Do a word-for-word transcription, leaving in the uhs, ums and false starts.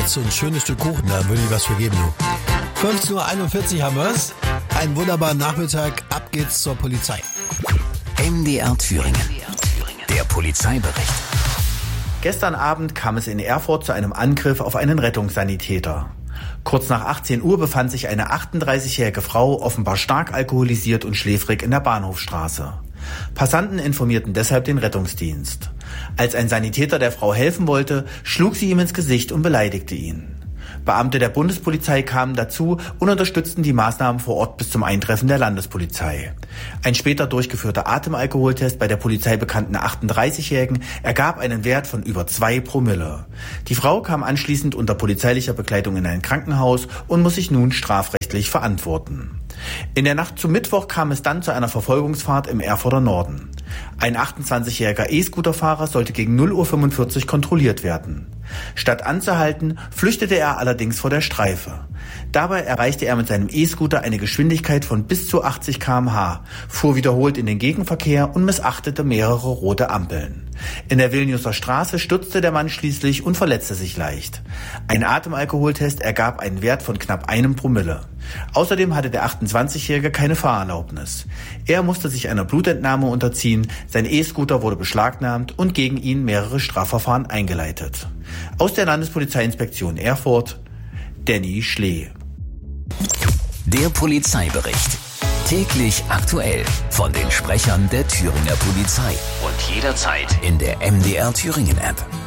jetzt so ein schönes Stück Kuchen, da würde ich was für geben, du. fünfzehn Uhr einundvierzig haben wir's. Einen wunderbaren Nachmittag, ab geht's zur Polizei. M D R Thüringen. Der Polizeibericht. Gestern Abend kam es in Erfurt zu einem Angriff auf einen Rettungssanitäter. Kurz nach achtzehn Uhr befand sich eine achtunddreißigjährige Frau offenbar stark alkoholisiert und schläfrig in der Bahnhofstraße. Passanten informierten deshalb den Rettungsdienst. Als ein Sanitäter der Frau helfen wollte, schlug sie ihm ins Gesicht und beleidigte ihn. Beamte der Bundespolizei kamen dazu und unterstützten die Maßnahmen vor Ort bis zum Eintreffen der Landespolizei. Ein später durchgeführter Atemalkoholtest bei der Polizei bekannten achtunddreißigjährigen ergab einen Wert von über zwei Promille. Die Frau kam anschließend unter polizeilicher Begleitung in ein Krankenhaus und muss sich nun strafrechtlich verantworten. In der Nacht zum Mittwoch kam es dann zu einer Verfolgungsfahrt im Erfurter Norden. Ein achtundzwanzigjähriger E-Scooterfahrer sollte gegen null Uhr fünfundvierzig kontrolliert werden. Statt anzuhalten, flüchtete er allerdings vor der Streife. Dabei erreichte er mit seinem E-Scooter eine Geschwindigkeit von bis zu achtzig Kilometer pro Stunde, fuhr wiederholt in den Gegenverkehr und missachtete mehrere rote Ampeln. In der Vilniuser Straße stürzte der Mann schließlich und verletzte sich leicht. Ein Atemalkoholtest ergab einen Wert von knapp einem Promille. Außerdem hatte der achtundzwanzigjährige keine Fahrerlaubnis. Er musste sich einer Blutentnahme unterziehen, sein E-Scooter wurde beschlagnahmt und gegen ihn mehrere Strafverfahren eingeleitet. Aus der Landespolizeiinspektion Erfurt, Danny Schlee. Der Polizeibericht. Täglich aktuell von den Sprechern der Thüringer Polizei und jederzeit in der M D R Thüringen App.